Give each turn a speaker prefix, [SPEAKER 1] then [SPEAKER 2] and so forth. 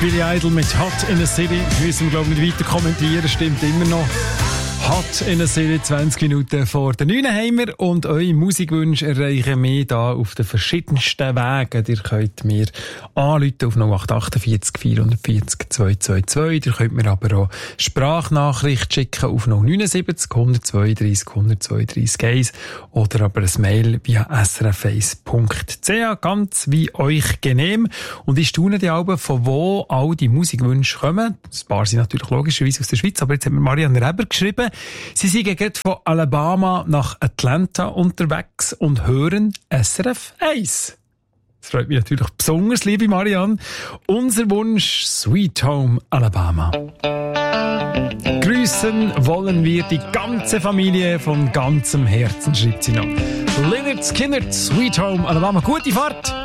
[SPEAKER 1] Billy Idol mit Hot in a City. Müssen wir, glaube ich, nicht weiter kommentieren. Stimmt immer noch. Hot in a City, 20 Minuten vor der 9 haben wir. Und eure Musikwünsche erreichen wir hier auf den verschiedensten Wegen. Ihr könnt mir anrufen auf 0848 440 222. Ihr könnt mir aber auch Sprachnachricht schicken auf 079 132 132 1 oder aber ein Mail via srf1.ch. Ganz wie euch genehm. Und ich staune die Alben, von wo all die Musikwünsche kommen. Ein paar sind natürlich logischerweise aus der Schweiz, aber jetzt hat mir Marianne Reber geschrieben, sie sind gerade von Alabama nach Atlanta unterwegs und hören SRF 1. Das freut mich natürlich besonders, liebe Marianne. Unser Wunsch, Sweet Home Alabama. Grüßen wollen wir die ganze Familie von ganzem Herzen, schreibt sie noch. Lynyrd Skynyrd, Sweet Home Alabama. Gute Fahrt!